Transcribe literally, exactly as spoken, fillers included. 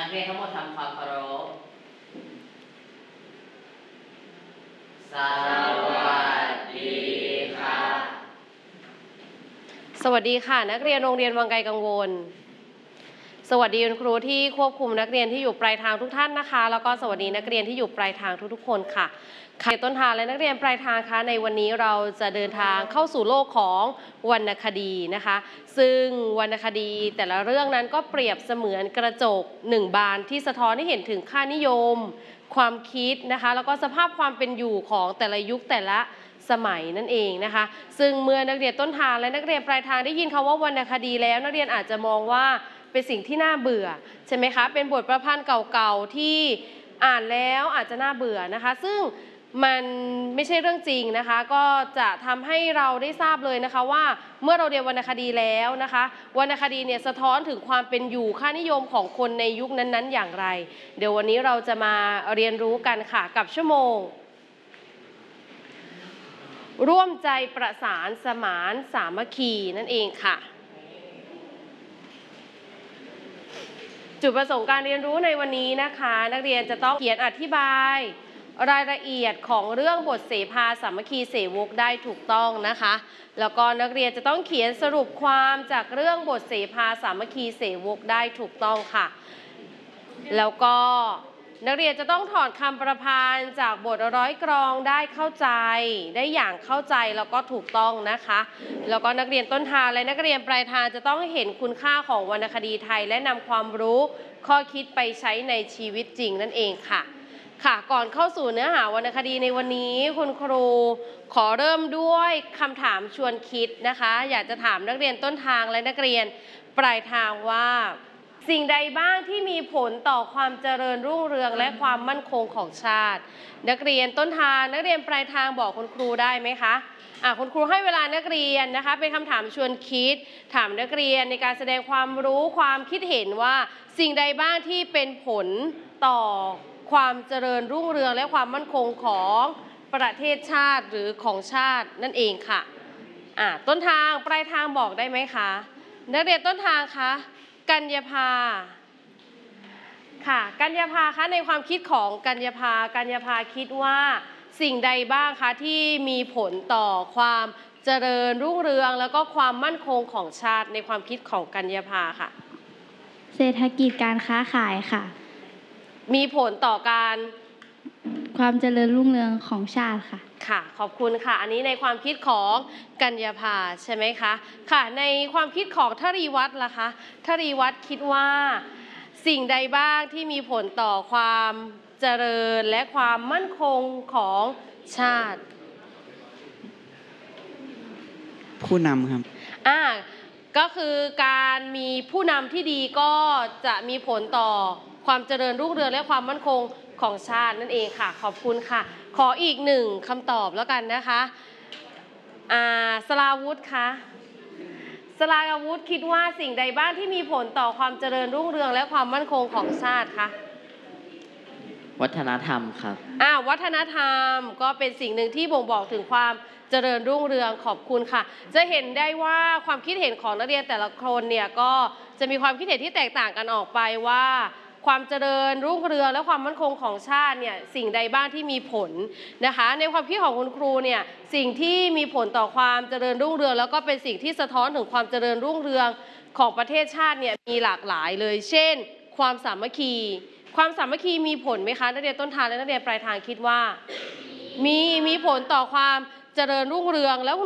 กเรียนทั้งหมดทำความเคารพสวัสดีค่ะสวัสดีค่ะนักเรียนโรงเรียนวังไกลกังวลสวัสดีคุณครูที่ควบคุมนักเรียนที่อยู่ปลายทางทุกท่านนะคะแล้วก็สวัสดีนักเรียนที่อยู่ปลายทางทุกๆคนค่ะค่ะต้นทางและนักเรียนปลายทางคะในวันนี้เราจะเดินทางเข้าสู่โลกของวรรณคดีนะคะซึ่งวรรณคดีแต่ละเรื่องนั้นก็เปรียบเสมือนกระจกหนึ่งบานที่สะท้อนให้เห็นถึงค่านิยมความคิดนะคะแล้วก็สภาพความเป็นอยู่ของแต่ละยุคแต่ละสมัยนั่นเองนะคะซึ่งเมื่อนักเรียนต้นทางและนักเรียนปลายทางได้ยินคำว่าวรรณคดีแล้วนักเรียนอาจจะมองว่าเป็นสิ่งที่น่าเบื่อใช่ไหมคะเป็นบทประพันธ์เก่าๆที่อ่านแล้วอาจจะน่าเบื่อนะคะซึ่งมันไม่ใช่เรื่องจริงนะคะก็จะทำให้เราได้ทราบเลยนะคะว่าเมื่อเราเรียนวรรณคดีแล้วนะคะวรรณคดีเนี่ยสะท้อนถึงความเป็นอยู่ค่านิยมของคนในยุคนั้นๆอย่างไรเดี๋ยววันนี้เราจะมาเรียนรู้กันค่ะกับชั่วโมงร่วมใจประสานสมานสามัคคีนั่นเองค่ะจุดประสงค์การเรียนรู้ในวันนี้นะคะนักเรียนจะต้องเขียนอธิบายรายละเอียดของเรื่องบทเสภาสามัคคีเสวกได้ถูกต้องนะคะแล้วก็นักเรียนจะต้องเขียนสรุปความจากเรื่องบทเสภาสามัคคีเสวกได้ถูกต้องค่ะแล้วก็นักเรียนจะต้องถอดคำประพันธ์จากบทร้อยกรองได้เข้าใจได้อย่างเข้าใจแล้วก็ถูกต้องนะคะแล้วก็นักเรียนต้นทางและนักเรียนปลายทางจะต้องเห็นคุณค่าของวรรณคดีไทยและนำความรู้ข้อคิดไปใช้ในชีวิตจริงนั่นเองค่ะค่ะก่อนเข้าสู่เนื้อหาวรรณคดีในวันนี้คุณครูขอเริ่มด้วยคำถามชวนคิดนะคะอยากจะถามนักเรียนต้นทางและนักเรียนปลายทางว่าสิ่งใดบ้างที่มีผลต่อความเจริญรุ่งเรืองและความมั่นคงของชาตินักเรียนต้นทางนักเรียนปลายทางบอกคุณครูได้ไหมคะอ่ะคุณครูให้เวลานักเรียนนะคะเป็นคำถามชวนคิดถามนักเรียนในการแสดงความรู้ความคิดเห็นว่าสิ่งใดบ้างที่เป็นผลต่อความเจริญรุ่งเรืองและความมั่นคงของประเทศชาติหรือของชาตินั่นเองค่ะอ่ะต้นทางปลายทางบอกได้ไหมคะนักเรียนต้นทางคะกัญญาภาค่ะกัญญาภาคะในความคิดของกัญญาภากัญญาภาคิดว่าสิ่งใดบ้างคะที่มีผลต่อความเจริญรุ่งเรืองแล้วก็ความมั่นคงของชาติในความคิดของกัญญาภาค่ะเศรษฐกิจการค้าขายค่ะมีผลต่อการความเจริญรุ่งเรืองของชาติค่ะค่ะขอบคุณค่ะอันนี้ในความคิดของกัญญาภาใช่ไหมคะค่ะในความคิดของทรีวัฒน์ล่ะคะทรีวัฒน์คิดว่าสิ่งใดบ้างที่มีผลต่อความเจริญและความมั่นคงของชาติผู้นำครับอ่าก็คือการมีผู้นำที่ดีก็จะมีผลต่อความเจริญรุ่งเรืองและความมั่นคงของชาตินั่นเองค่ะขอบคุณค่ะขออีกหนึ่งคำตอบแล้วกันนะคะอ่าสราวุธคะสราวุธคิดว่าสิ่งใดบ้างที่มีผลต่อความเจริญรุ่งเรืองและความมั่นคงของชาติคะวัฒนธรรมครับอ่าวัฒนธรรมก็เป็นสิ่งหนึ่งที่บ่งบอกถึงความเจริญรุ่งเรืองขอบคุณค่ะจะเห็นได้ว่าความคิดเห็นของนักเรียนแต่ละคนเนี่ยก็จะมีความคิดเห็นที่แตกต่างกันออกไปว่าความเจริญรุ่งเรืองและความมั่นคงของชาติเนี่ยสิ่งใดบ้างที่มีผลนะคะในความคิดของคุณครูเนี่ยสิ่งที่มีผลต่อความเจริญรุ่งเรืองแล้วก็เป็นสิ่งที่สะท้อนถึงความเจริญรุ่งเรืองของประเทศชาติเนี่ยมีหลากหลายเลยเช่นความสามัคคีความสามัคคีมีผลไหมคะนักเรียนต้นทางและนักเรียนปลายทางคิดว่ามีมีผลต่อความเจริญรุ่งเรืองแล้ว